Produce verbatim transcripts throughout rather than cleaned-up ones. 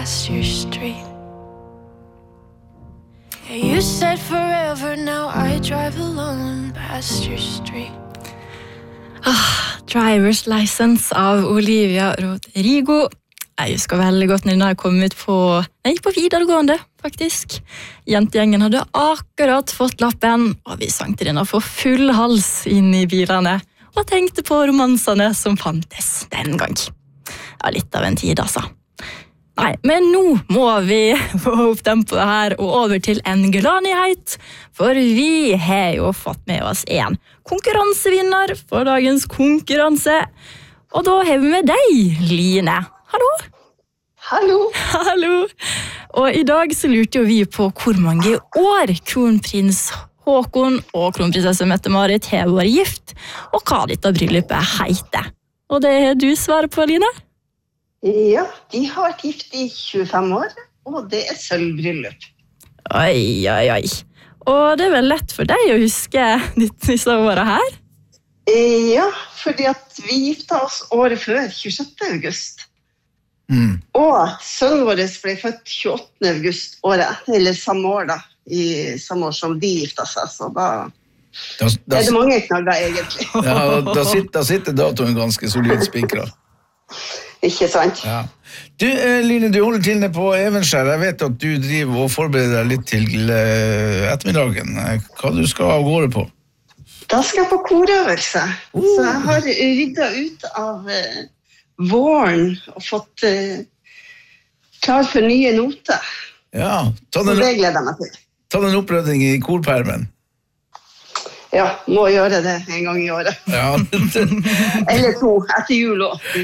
past your street. You said forever, now I drive alone past your street. Ah, Driver's License av Olivia Rodrigo. Jeg husker veldig godt når jeg kom ut på, jeg gikk på videregående, faktisk. Jentegjengen hadde akkurat fått lappen, og vi sang til den for full hals inn i bilene, og tenkte på romansene som fantes den gang. Ja, litt av en tid, altså. Nei, men nå må vi få opp tempoet her, og over til en gladnyhet, for vi har jo fått med oss en konkurransevinner for dagens konkurranse, og da har vi med deg, Line. Hallo? Hallo. Hallo. Og i dag så lurte jo vi på hvor mange år kronprins Håkon og kronprinsesse Mette-Marit har vært gift, og hva dette bryllupet heter. Og det er du svarer på, Line? Ja, de har vært gift i tjuefem år, og det er sølvbryllup. Oi, oi, oi. Og det er vel lett for deg å huske disse årene her? Ja, fordi at vi gifta oss året før, tjuesjette august. Mm. Og sønnen vår ble født tjueåttende august året, eller samme år da, i samme år som de gifta seg, så da, da, da er det mange knagger egentlig. Ja, da sitter, da sitter datoen ganske solid spikret. Ikke sant? Ja. Du, Line, du holder til ned på Evenskjær. Jeg vet at du driver og forbereder deg litt til uh, ettermiddagen. Hva du skal av gårde på? Da skal jeg på korøvelse. Uh. Så jeg har ryddet ut av uh, våren og fått uh, klar for nye noter. Ja, ta den, det gleder jeg meg til. Ta den opprydding i korpermen. Ja, må gjøre det en gang i året. Ja. Eller to, etter jul også.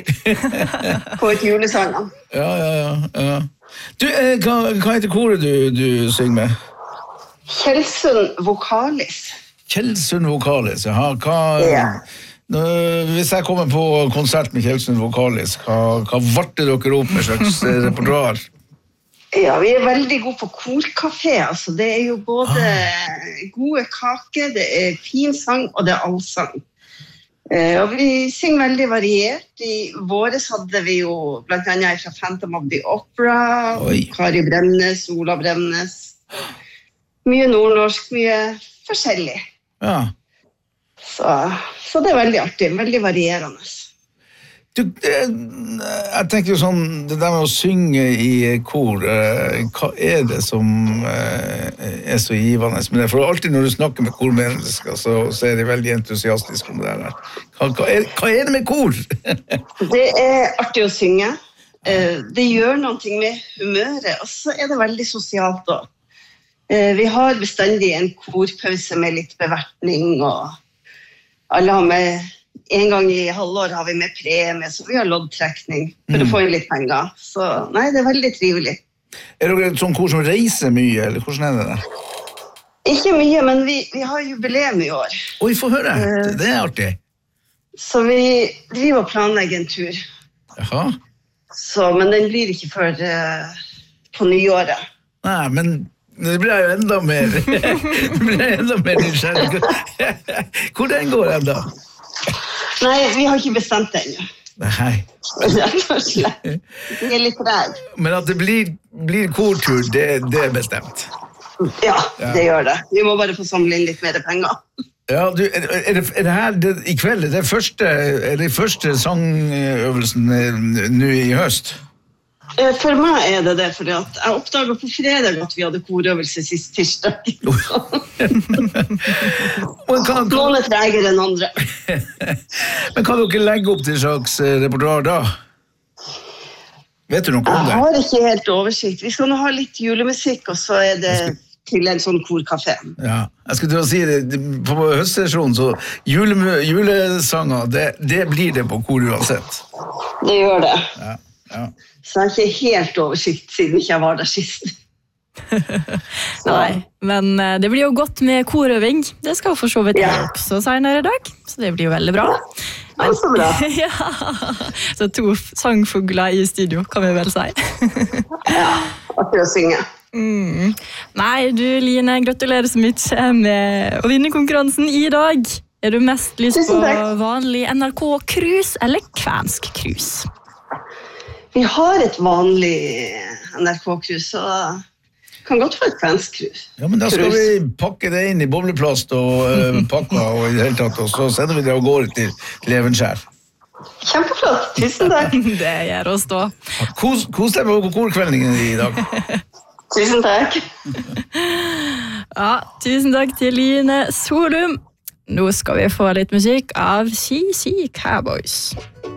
På et julesang. Ja, ja, ja, ja. Du, eh, hva, hva heter koret du, du synger med? Kjelsund Vokalis. Kjelsund Vokalis, ja. Hva, ja. Nå, hvis jeg kommer på konsert med Kjelsund Vokalis, hva, hva varter dere opp med slags repertoar? Ja, vi er veldig gode på korkafé, altså. Det er jo både ah. gode kaker, det er fin sang, og det er allsang. Eh, og vi synger veldig variert. I våres hadde vi jo blant annet fra Phantom of the Opera, Oi. Kari Bremnes, Ola Bremnes. Mye nordnorsk, mye forskjellig. Ja. Så, så det er veldig artig, veldig varierende. Du, jeg tenker jo sånn, det der med å synge i kor, hva er det som er så givende med det? For alltid når du snakker med kormennesker, så, så er de veldig entusiastiske om det der. Hva, hva, er, hva er det med kor? Det er artig å synge. Det gjør noe med humøret, og så er det veldig sosialt også. Vi har bestandig en korpause med litt bevertning, og alle har med... En gang i halvår har vi med premie, så vi har loddtrekning for mm. å få inn litt penger. Så nei, det er veldig trivelig. Er dere et sånt kor som reiser mye, eller hvordan er det der? Ikke mye, men vi, vi har jubileum i år. Oi, få høre. Uh, det er artig. Så vi driver og planlegger en tur. Jaha. Så, men den blir ikke før uh, på nyåret. Nei, men det blir jo enda mer. Det blir enda mer nysgjerrig. Hvor den går enda? Nei, vi har ikke bestemt det ennå. Nei. Det er litt redd. Men at det blir, blir kortur, det, det er bestemt. Ja, ja, det gjør det. Vi må bare få samle inn litt mer penger. Ja, du, er, er, det, er det her det, i kveld, er det første, er det første sangøvelsen nå i høst? For meg er det det, for jeg oppdaget på fredag at vi hadde korøvelse sist tirsdag. Noen er tregere enn andre. Men kan dere legge opp til slags repertoar da? Vet du noe om det? Jeg har ikke helt oversikt. Vi skal nå ha litt julemusikk, og så er det til en sånn korkafé. Ja, jeg skulle til å si det, på høstsesjonen, så jule, julesanger, det, det blir det på kor uansett. Det gjør det. Ja, ja. Så jeg har ikke helt oversikt siden ikke jeg var der sist. Nei, men det blir jo godt med korøving. Det skal for så vidt jeg ja. også senere i dag, så det blir jo veldig bra. Men, ja, så bra. Ja, så to sangfugler i studio, kan vi vel si. Ja, artig å synge. Mm. Nei, du Line, gratulerer så mye med å vinne konkurransen i dag. Er du mest lyst på vanlig N R K-krus eller kvensk krus? Vi har et vanlig N R K-krus, så kan godt få et svensk krus. Ja, men da skal vi pakke det inn i bobleplast og uh, pakke og i det hele tatt, og så sender vi det av gårde til, til Evenskjær. Kjempeflott, tusen takk. Det gjør oss da. Kos, kos deg med korkveldingen i dag. Tusen takk. Ja, tusen takk til Line Solum. Nå skal vi få litt musikk av C C Cowboys.